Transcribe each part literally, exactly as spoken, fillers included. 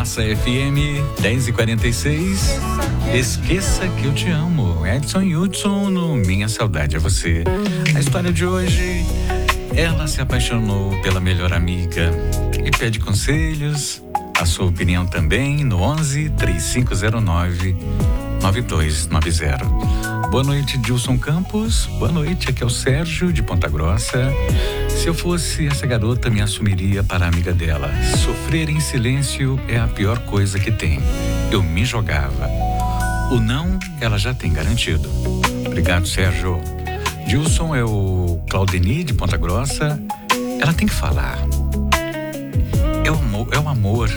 Massa F M dez e quarenta e seis. Esqueça que eu te amo. Edson Hudson no Minha Saudade é Você. A história de hoje: ela se apaixonou pela melhor amiga e pede conselhos, a sua opinião também, no onze, três cinco zero nove, nove dois nove zero. Boa noite, Dilson Campos. Boa noite, aqui é o Sérgio de Ponta Grossa. Se eu fosse essa garota, me assumiria para a amiga dela. Sofrer em silêncio é a pior coisa que tem. Eu me jogava. O não, ela já tem garantido. Obrigado, Sérgio. Dilson é o Claudeni de Ponta Grossa. Ela tem que falar. É o amor, é o amor.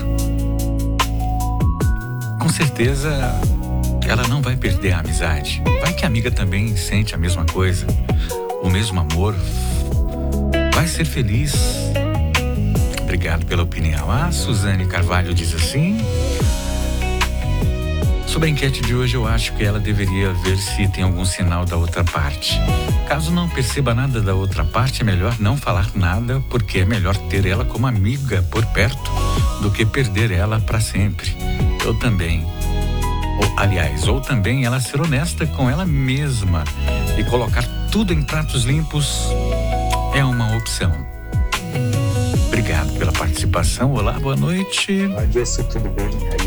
Com certeza ela não vai perder a amizade. Vai que a amiga também sente a mesma coisa, o mesmo amor. Vai ser feliz. Obrigado pela opinião. A Suzane Carvalho diz assim: sobre a enquete de hoje, eu acho que ela deveria ver se tem algum sinal da outra parte. Caso não perceba nada da outra parte, é melhor não falar nada, porque é melhor ter ela como amiga por perto do que perder ela para sempre. Eu também. Ou, aliás, ou também ela ser honesta com ela mesma e colocar tudo em pratos limpos é uma opção. Obrigado pela participação. Olá, boa noite. Olá, Jesse, tudo bem? Aí